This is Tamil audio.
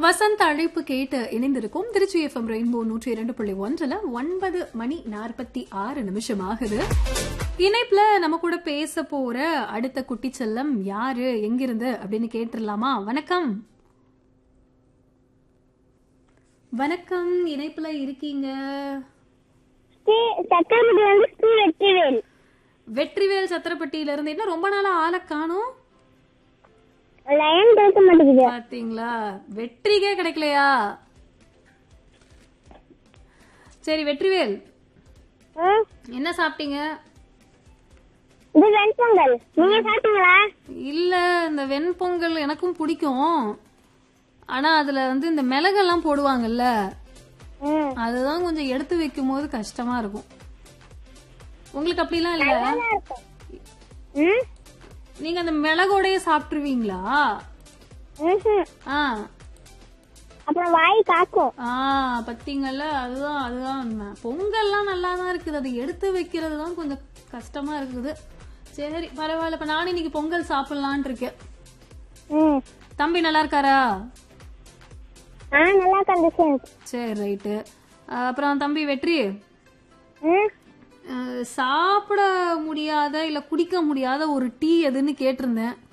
வசந்த் அழைப்பு கேட்டு இணைந்திருக்கும் திருச்சி எஃப்எம் ரெயின்போ 102.1 9:46 ஆகுது. இணைப்புல நம்ம கூட பேச போற அடுத்த குட்டி செல்லம் யாரு, எங்கிருந்து அப்படின்னு கேட்டுடலாமா? வணக்கம். வணக்கம், இணைப்புல இருக்கீங்க. வெற்றிவேல் சத்திரப்பட்டியில இருந்து. என்ன ரொம்ப நாளா ஆளை காணோம்? பாத்தீங்களா, வெற்றிக்கே கிடைக்கலையா? சரி வெற்றிவேல், என்ன சாப்பிட்டீங்க? இல்ல, இந்த வெண்பொங்கல் எனக்கும் பிடிக்கும். ஆனா அதுல இந்த மிளகெல்லாம் போடுவாங்கல்ல, அதுதான் கொஞ்சம் எடுத்து வைக்கும் போது கஷ்டமா இருக்கும். உங்களுக்கு அப்படிலாம் இல்ல? நீங்க அந்த மிளகோடைய சாப்பிட்டுருவீங்களா? அப்புறம் வாய் காக்கும். பத்தீங்கல்ல, அதுதான் பொங்கல்லாம் நல்லாதான் இருக்குது. அதை எடுத்து வைக்கிறது தான் கொஞ்சம் கஷ்டமா இருக்குது. சரி பரவாயில்ல, இப்ப நானும் இன்னைக்கு பொங்கல் சாப்பிடலான் இருக்கேன். தம்பி நல்லா இருக்காரா? சரி ரைட்டு. அப்புறம் தம்பி வெற்றி, சாப்பிட முடியாத இல்ல குடிக்க முடியாத ஒரு டீ எதுன்னு கேட்டிருந்தேன்.